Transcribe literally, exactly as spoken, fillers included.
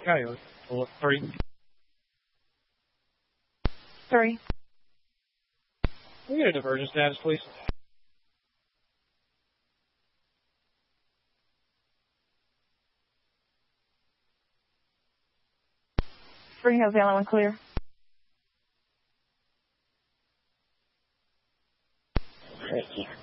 Coyote. Three. Three. Can we get a diversion status, please? Spring Hills, yellow and clear. Thank you.